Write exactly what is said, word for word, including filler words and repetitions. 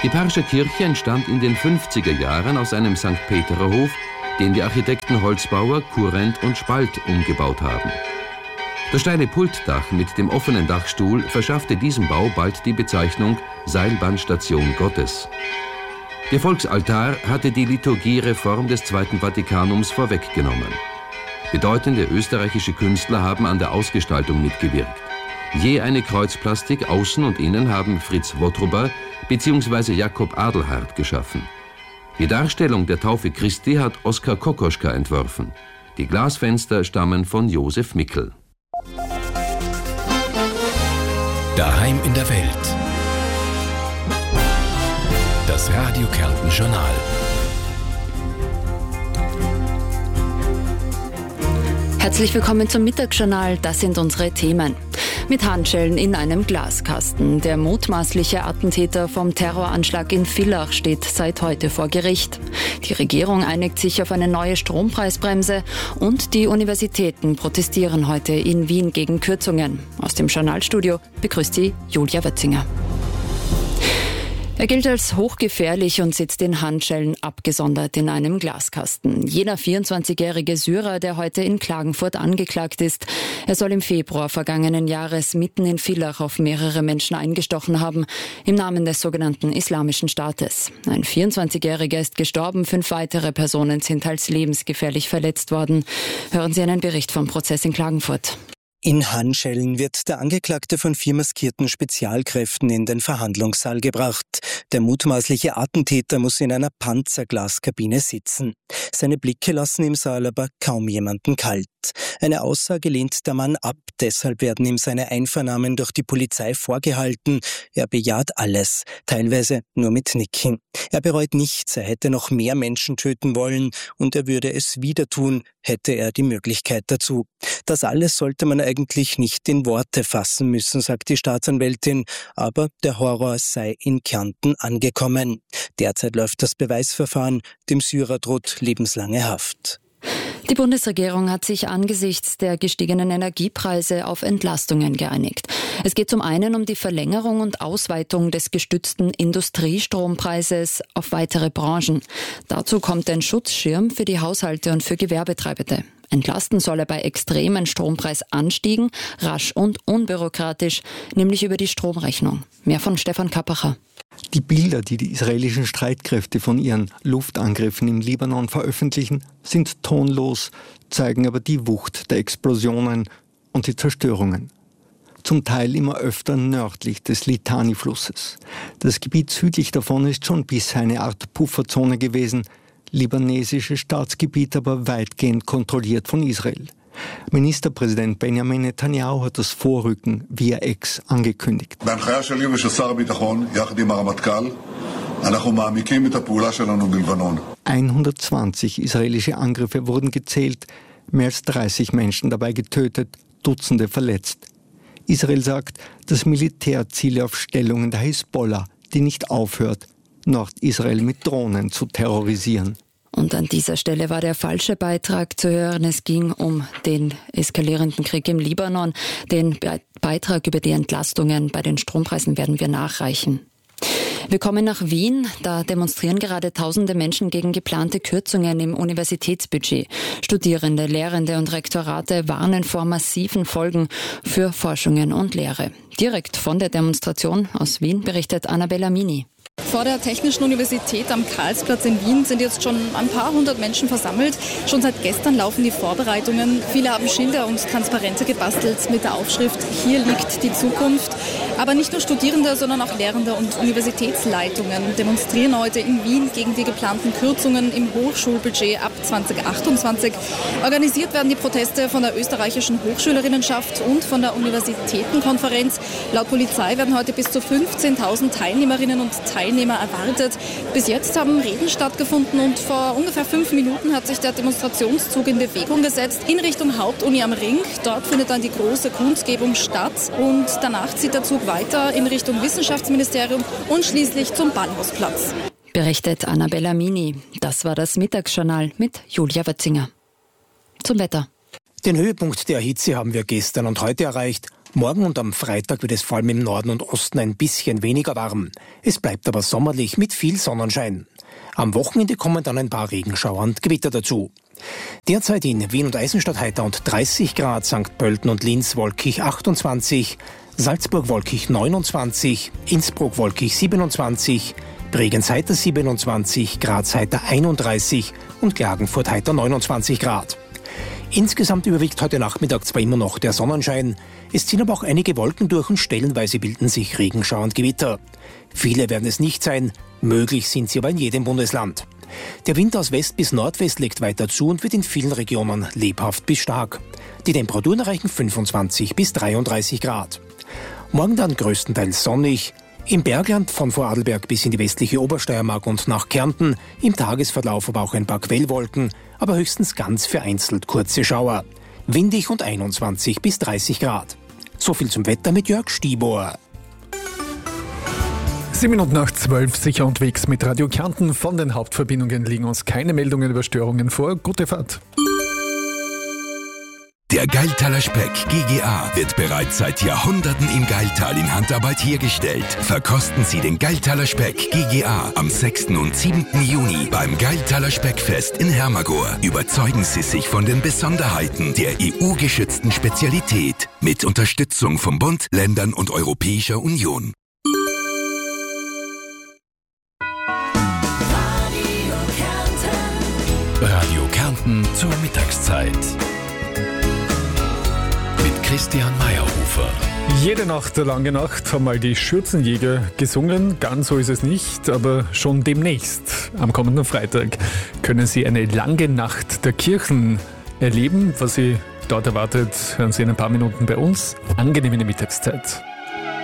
Die Parscher Kirche entstand in den fünfziger Jahren aus einem Sankt Peterer Hof, den die Architekten Holzbauer, Kurrent und Spalt umgebaut haben. Das steile Pultdach mit dem offenen Dachstuhl verschaffte diesem Bau bald die Bezeichnung Seilbahnstation Gottes. Der Volksaltar hatte die Liturgiereform des Zweiten Vatikanums vorweggenommen. Bedeutende österreichische Künstler haben an der Ausgestaltung mitgewirkt. Je eine Kreuzplastik außen und innen haben Fritz Wotrober bzw. Jakob Adelhard geschaffen. Die Darstellung der Taufe Christi hat Oskar Kokoschka entworfen. Die Glasfenster stammen von Josef Mickel. Daheim in der Welt. Das Radio Kärnten Journal. Herzlich willkommen zum Mittagsjournal. Das sind unsere Themen. Mit Handschellen in einem Glaskasten. Der mutmaßliche Attentäter vom Terroranschlag in Villach steht seit heute vor Gericht. Die Regierung einigt sich auf eine neue Strompreisbremse und die Universitäten protestieren heute in Wien gegen Kürzungen. Aus dem Journalstudio begrüßt sie Julia Wötzinger. Er gilt als hochgefährlich und sitzt in Handschellen abgesondert in einem Glaskasten. Jener vierundzwanzigjährige Syrer, der heute in Klagenfurt angeklagt ist. Er soll im Februar vergangenen Jahres mitten in Villach auf mehrere Menschen eingestochen haben, im Namen des sogenannten Islamischen Staates. Ein vierundzwanzigjähriger ist gestorben, fünf weitere Personen sind als lebensgefährlich verletzt worden. Hören Sie einen Bericht vom Prozess in Klagenfurt. In Handschellen wird der Angeklagte von vier maskierten Spezialkräften in den Verhandlungssaal gebracht. Der mutmaßliche Attentäter muss in einer Panzerglaskabine sitzen. Seine Blicke lassen im Saal aber kaum jemanden kalt. Eine Aussage lehnt der Mann ab, deshalb werden ihm seine Einvernahmen durch die Polizei vorgehalten. Er bejaht alles, teilweise nur mit Nicken. Er bereut nichts, er hätte noch mehr Menschen töten wollen und er würde es wieder tun, hätte er die Möglichkeit dazu. Das alles sollte man eigentlich nicht in Worte fassen müssen, sagt die Staatsanwältin, aber der Horror sei in Kärnten angekommen. Derzeit läuft das Beweisverfahren, dem Syrer droht lebenslange Haft. Die Bundesregierung hat sich angesichts der gestiegenen Energiepreise auf Entlastungen geeinigt. Es geht zum einen um die Verlängerung und Ausweitung des gestützten Industriestrompreises auf weitere Branchen. Dazu kommt ein Schutzschirm für die Haushalte und für Gewerbetreibende. Entlasten soll er bei extremen Strompreisanstiegen, rasch und unbürokratisch, nämlich über die Stromrechnung. Mehr von Stefan Kappacher. Die Bilder, die die israelischen Streitkräfte von ihren Luftangriffen im Libanon veröffentlichen, sind tonlos, zeigen aber die Wucht der Explosionen und die Zerstörungen. Zum Teil immer öfter nördlich des Litani-Flusses. Das Gebiet südlich davon ist schon bisher eine Art Pufferzone gewesen, libanesisches Staatsgebiet aber weitgehend kontrolliert von Israel. Ministerpräsident Benjamin Netanyahu hat das Vorrücken via Ex angekündigt. hundertzwanzig israelische Angriffe wurden gezählt, mehr als dreißig Menschen dabei getötet, Dutzende verletzt. Israel sagt, das Militär ziele auf Stellungen der Hisbollah, die nicht aufhört, Nordisrael mit Drohnen zu terrorisieren. Und an dieser Stelle war der falsche Beitrag zu hören. Es ging um den eskalierenden Krieg im Libanon. Den Be- Beitrag über die Entlastungen bei den Strompreisen werden wir nachreichen. Wir kommen nach Wien. Da demonstrieren gerade tausende Menschen gegen geplante Kürzungen im Universitätsbudget. Studierende, Lehrende und Rektorate warnen vor massiven Folgen für Forschungen und Lehre. Direkt von der Demonstration aus Wien berichtet Annabella Mini. Vor der Technischen Universität am Karlsplatz in Wien sind jetzt schon ein paar hundert Menschen versammelt. Schon seit gestern laufen die Vorbereitungen. Viele haben Schilder und Transparente gebastelt mit der Aufschrift „Hier liegt die Zukunft“. Aber nicht nur Studierende, sondern auch Lehrende und Universitätsleitungen demonstrieren heute in Wien gegen die geplanten Kürzungen im Hochschulbudget ab zwanzig achtundzwanzig. Organisiert werden die Proteste von der österreichischen Hochschülerinnenschaft und von der Universitätenkonferenz. Laut Polizei werden heute bis zu fünfzehntausend Teilnehmerinnen und Teilnehmer erwartet. Bis jetzt haben Reden stattgefunden und vor ungefähr fünf Minuten hat sich der Demonstrationszug in Bewegung gesetzt in Richtung Hauptuni am Ring. Dort findet dann die große Kundgebung statt und danach zieht der Zug weiter in Richtung Wissenschaftsministerium und schließlich zum Bahnhofsplatz. Berichtet Annabella Mini. Das war das Mittagsjournal mit Julia Wötzinger. Zum Wetter. Den Höhepunkt der Hitze haben wir gestern und heute erreicht. Morgen und am Freitag wird es vor allem im Norden und Osten ein bisschen weniger warm. Es bleibt aber sommerlich mit viel Sonnenschein. Am Wochenende kommen dann ein paar Regenschauer und Gewitter dazu. Derzeit in Wien und Eisenstadt heiter und dreißig Grad, Sankt Pölten und Linz wolkig achtundzwanzig, Salzburg wolkig neunundzwanzig, Innsbruck wolkig siebenundzwanzig, Bregenz heiter siebenundzwanzig, Graz heiter einunddreißig und Klagenfurt heiter neunundzwanzig Grad. Insgesamt überwiegt heute Nachmittag zwar immer noch der Sonnenschein, es ziehen aber auch einige Wolken durch und stellenweise bilden sich Regenschauer und Gewitter. Viele werden es nicht sein, möglich sind sie aber in jedem Bundesland. Der Wind aus West bis Nordwest legt weiter zu und wird in vielen Regionen lebhaft bis stark. Die Temperaturen erreichen fünfundzwanzig bis dreiunddreißig Grad. Morgen dann größtenteils sonnig. Im Bergland von Vorarlberg bis in die westliche Obersteiermark und nach Kärnten, im Tagesverlauf aber auch ein paar Quellwolken, aber höchstens ganz vereinzelt kurze Schauer. Windig und einundzwanzig bis dreißig Grad. So viel zum Wetter mit Jörg Stibor. Sieben Minuten nach zwölf, sicher unterwegs mit Radio Kärnten. Von den Hauptverbindungen liegen uns keine Meldungen über Störungen vor. Gute Fahrt. Der Gailtaler Speck G G A wird bereits seit Jahrhunderten im Gailtal in Handarbeit hergestellt. Verkosten Sie den Gailtaler Speck G G A am sechsten und siebten Juni beim Gailtaler Speckfest in Hermagor. Überzeugen Sie sich von den Besonderheiten der E U-geschützten Spezialität mit Unterstützung vom Bund, Ländern und Europäischer Union. Radio Kärnten zur Mittagszeit. Christian Meyerhofer. Jede Nacht, der lange Nacht, haben mal die Schürzenjäger gesungen. Ganz so ist es nicht, aber schon demnächst, am kommenden Freitag, können Sie eine lange Nacht der Kirchen erleben. Was Sie dort erwartet, hören Sie in ein paar Minuten bei uns. Angenehme Mittagszeit.